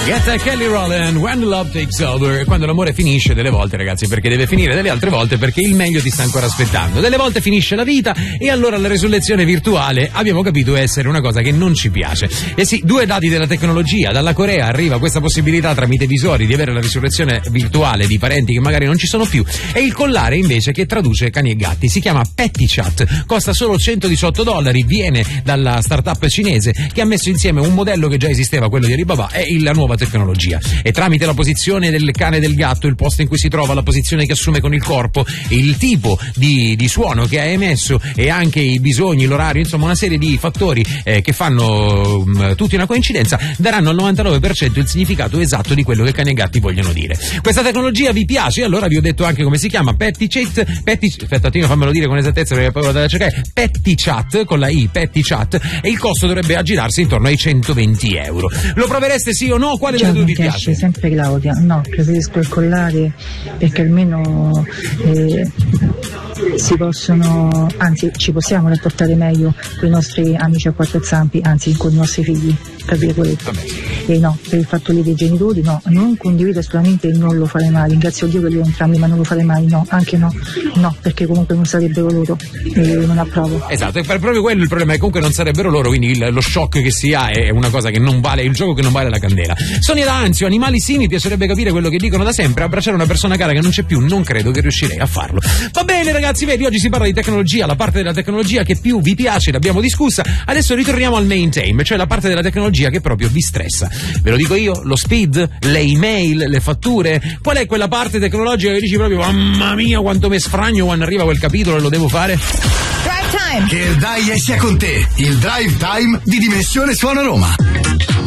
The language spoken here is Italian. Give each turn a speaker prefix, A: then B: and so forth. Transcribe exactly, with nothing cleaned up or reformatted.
A: Get Kelly Rowland, When Love Takes Over. Quando l'amore finisce, delle volte, ragazzi, perché deve finire, delle altre volte perché il meglio ti sta ancora aspettando. Delle volte finisce la vita e allora la resurrezione virtuale abbiamo capito essere una cosa che non ci piace. E sì, due dati della tecnologia. Dalla Corea arriva questa possibilità tramite visori di avere la risurrezione virtuale di parenti che magari non ci sono più, e il collare invece che traduce cani e gatti. Si chiama PettyChat, costa solo centodiciotto dollari, viene dalla startup cinese che ha messo insieme un modello che già esisteva, quello di Alibaba, e la nuova tecnologia, e tramite la posizione del cane e del gatto, il posto in cui si trova, la posizione che assume con il corpo, il tipo di, di suono che ha emesso e anche i bisogni, l'orario, insomma una serie di fattori eh, che fanno um, tutti una coincidenza, daranno al novantanove per cento il significato esatto di quello che cani e gatti vogliono dire. Questa tecnologia vi piace? Allora vi ho detto anche come si chiama, PettyChat, Petty, aspetta, Tino, fammelo dire con esattezza perché poi vado da cercare, PettyChat con la I, PettyChat, e il costo dovrebbe aggirarsi intorno ai centoventi euro. Lo provereste sì o no? Quale delle due vi piace?
B: Sempre Claudia, no, preferisco il collare perché almeno eh, si possono, anzi ci possiamo rapportare meglio con i nostri amici a quattro zampi, anzi con i nostri figli, tra virgolette. E no, per il fatto lì dei genitori no, non condivido assolutamente e non lo farei mai, ringrazio Dio per loro entrambi, ma non lo farei mai, no, anche no, no, perché comunque non sarebbero loro, e non approvo.
A: Esatto, è proprio quello il problema, è comunque non sarebbero loro, quindi il, lo shock che si ha è una cosa che non vale, il gioco che non vale la candela. Sonia D'Anzio, animali sì, mi piacerebbe capire quello che dicono da sempre, abbracciare una persona cara che non c'è più, non credo che riuscirei a farlo. Va bene ragazzi, vedi, oggi si parla di tecnologia, la parte della tecnologia che più vi piace, l'abbiamo discussa, adesso ritorniamo al main theme, cioè la parte della tecnologia che proprio vi stressa. Ve lo dico io, lo speed, le email, le fatture, qual è quella parte tecnologica che dici proprio mamma mia quanto mi sfragno quando arriva quel capitolo e lo devo fare?
C: Drive Time! Che il D A I sia con te, il Drive Time di Dimensione Suona Roma.